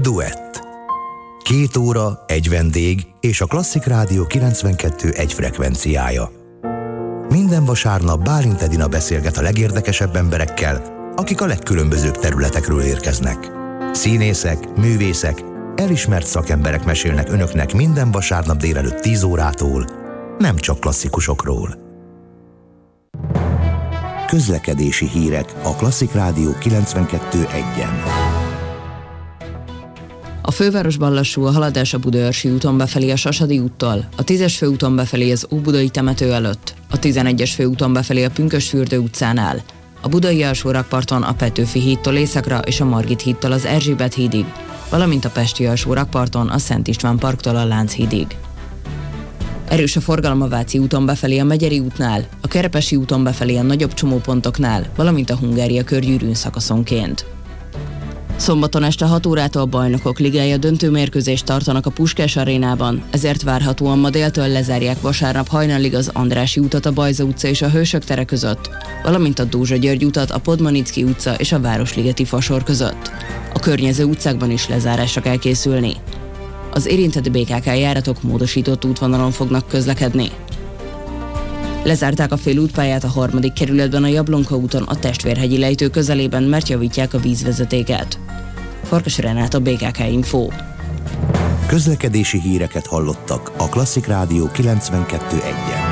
Duett. 2 óra, egy vendég és a Klasszik Rádió 92.1 frekvenciája. Minden vasárnap Bálint Edina beszélget a legérdekesebb emberekkel, akik a legkülönbözőbb területekről érkeznek. Színészek, művészek, elismert szakemberek mesélnek önöknek minden vasárnap délelőtt 10 órától, nem csak klasszikusokról. Közlekedési hírek a Klasszik Rádió 92.1-en. A fővárosban lassú a haladás a Budaörsi úton befelé a Sasadi úttól, a 10-es főúton befelé az Óbudai temető előtt, a 11-es főúton befelé a Pünkösdfürdő utcánál, a Budai alsórakparton a Petőfi hídtól északra és a Margit hídtól az Erzsébet hídig, valamint a Pesti alsórakparton a Szent István parktól a Lánchídig. Erős a forgalom a Váci úton befelé a Megyeri útnál, a Kerepesi úton befelé a nagyobb csomópontoknál, valamint a Hungária körgyűrűn szakaszonként. Szombaton este 6 órától a Bajnokok Ligája döntőmérkőzést tartanak a Puskás arénában, ezért várhatóan ma déltől lezárják vasárnap hajnalig az Andrássy utat a Bajza utca és a Hősök tere között, valamint a Dózsa György utat a Podmanicki utca és a Városligeti fasor között. A környező utcákban is lezárásra kell készülni. Az érintett BKK járatok módosított útvonalon fognak közlekedni. Lezárták a félútpályát a 3. kerületben a Jablonka úton a Testvérhegyi lejtő közelében, mert javítják a vízvezetéket. Farkas Renát, a BKK Info. Közlekedési híreket hallottak a Klasszik Rádió 92.1-en.